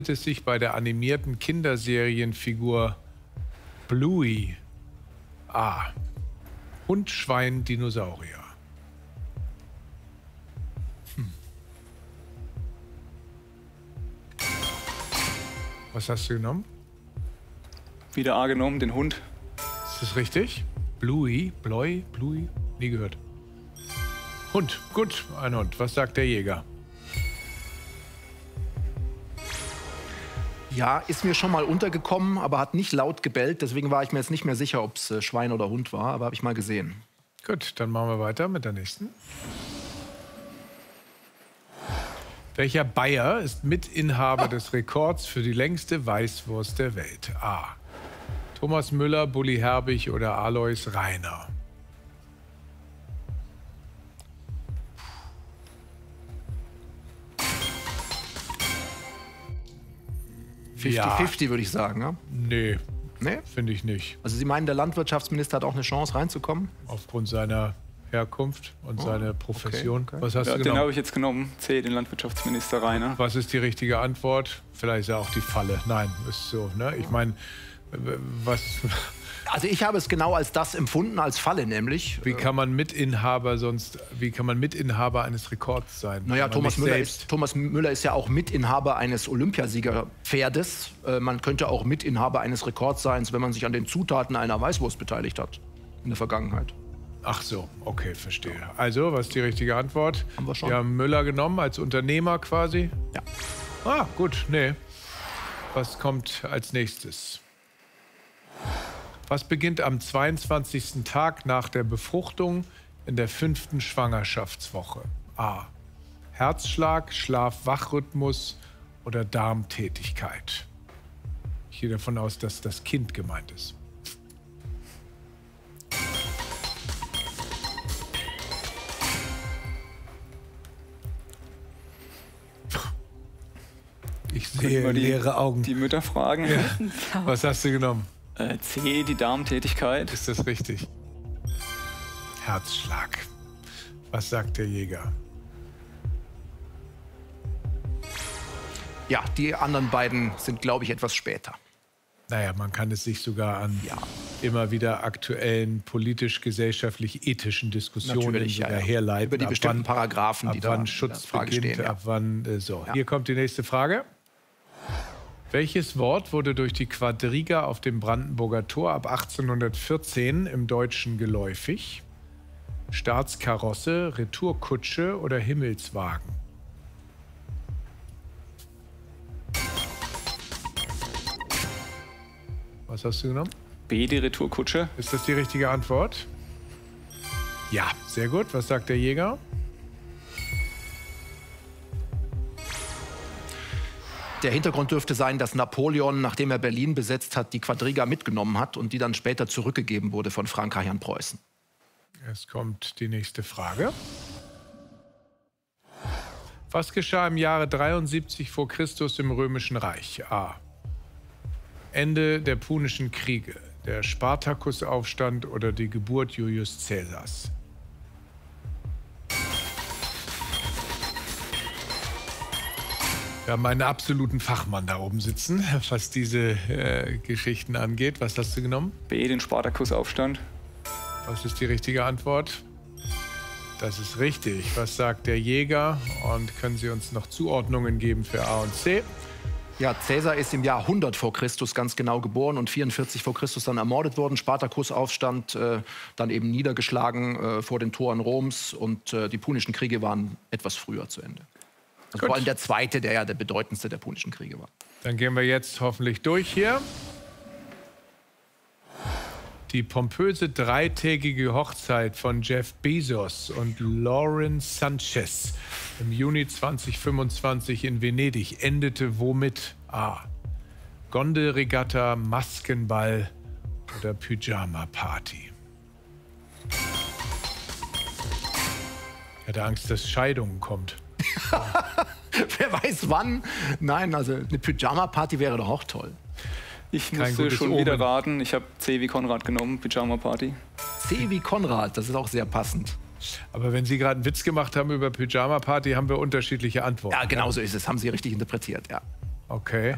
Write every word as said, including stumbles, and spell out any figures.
es sich bei der animierten Kinderserienfigur Bluey? A. Hund, Schwein, Dinosaurier. Hm. Was hast du genommen? Wieder A genommen, den Hund. Ist das richtig? Bluey, Bluey, Bluey? Nie gehört. Hund, gut, ein Hund. Was sagt der Jäger? Ja, ist mir schon mal untergekommen, aber hat nicht laut gebellt. Deswegen war ich mir jetzt nicht mehr sicher, ob es äh, Schwein oder Hund war, aber habe ich mal gesehen. Gut, dann machen wir weiter mit der nächsten. Welcher Bayer ist Mitinhaber des Rekords für die längste Weißwurst der Welt? A. Thomas Müller, Bully Herbig oder Alois Rainer? fünfzig fünfzig würde ich sagen. Ja? Nee, Nee? finde ich nicht. Also Sie meinen, der Landwirtschaftsminister hat auch eine Chance reinzukommen? Aufgrund seiner Herkunft und oh, seiner Profession. Okay, okay. Was hast Ja, du den genommen? habe ich jetzt genommen. C, den Landwirtschaftsminister Rainer. Was ist die richtige Antwort? Vielleicht ist ja auch die Falle. Nein, ist so. Ne? Ich meine, was... Also ich habe es genau als das empfunden, als Falle nämlich. Wie kann man Mitinhaber sonst, wie kann man Mitinhaber eines Rekords sein? Naja, Thomas Müller, ist, Thomas Müller ist ja auch Mitinhaber eines Olympiasiegerpferdes. Äh, man könnte auch Mitinhaber eines Rekords sein, wenn man sich an den Zutaten einer Weißwurst beteiligt hat in der Vergangenheit. Ach so, okay, verstehe. Also, was ist die richtige Antwort? Haben wir schon. Wir haben Müller genommen als Unternehmer quasi. Ja. Ah, gut, nee. Was kommt als nächstes? Was beginnt am zweiundzwanzigsten Tag nach der Befruchtung in der fünften Schwangerschaftswoche? A. Herzschlag, Schlaf-Wach-Rhythmus oder Darmtätigkeit? Ich gehe davon aus, dass das Kind gemeint ist. Ich sehe die, leere Augen. Die Mütter fragen. Ja. Was hast du genommen? Äh, C, die Darmtätigkeit. Ist das richtig? Herzschlag. Was sagt der Jäger? Ja, die anderen beiden sind, glaube ich, etwas später. Naja, man kann es sich sogar an Ja. immer wieder aktuellen politisch-gesellschaftlich-ethischen Diskussionen Natürlich, ja, sogar ja. herleiten. Über die ab bestimmten wann, Paragraphen, ab die da wann in Schutz der Frage beginnt, stehen, ja. ab wann äh, so. Ja. Hier kommt die nächste Frage. Welches Wort wurde durch die Quadriga auf dem Brandenburger Tor ab achtzehnhundertvierzehn im Deutschen geläufig? Staatskarosse, Retourkutsche oder Himmelswagen? Was hast du genommen? B, die Retourkutsche. Ist das die richtige Antwort? Ja, sehr gut. Was sagt der Jäger? Der Hintergrund dürfte sein, dass Napoleon, nachdem er Berlin besetzt hat, die Quadriga mitgenommen hat und die dann später zurückgegeben wurde von Frankreich an Preußen. Es kommt die nächste Frage. Was geschah im Jahre dreiundsiebzig vor Christus im Römischen Reich? A. Ende der Punischen Kriege, der Spartakusaufstand oder die Geburt Julius Caesars? Wir haben einen absoluten Fachmann da oben sitzen, was diese äh, Geschichten angeht. Was hast du genommen? B, den Spartakusaufstand. Was ist die richtige Antwort? Das ist richtig. Was sagt der Jäger? Und können Sie uns noch Zuordnungen geben für A und C? Ja, Caesar ist im Jahr hundert vor Christus ganz genau geboren und vierundvierzig vor Christus dann ermordet worden. Spartakusaufstand äh, dann eben niedergeschlagen äh, vor den Toren Roms und äh, die Punischen Kriege waren etwas früher zu Ende. Also vor allem der zweite, der ja der bedeutendste der Punischen Kriege war. Dann gehen wir jetzt hoffentlich durch hier. Die pompöse dreitägige Hochzeit von Jeff Bezos und Lauren Sanchez im Juni zweitausendfünfundzwanzig in Venedig endete womit? A. Gondelregatta, Maskenball oder Pyjama-Party? Ich hatte Angst, dass Scheidung kommt. Wer weiß wann. Nein, also eine Pyjama-Party wäre doch auch toll. Ich Kein musste gutes schon Omen. wieder raten. Ich habe C wie Konrad genommen, Pyjama Party. C wie Konrad, das ist auch sehr passend. Aber wenn Sie gerade einen Witz gemacht haben über Pyjama-Party, haben wir unterschiedliche Antworten. Ja, genau so ist es. Haben Sie richtig interpretiert, ja. Okay.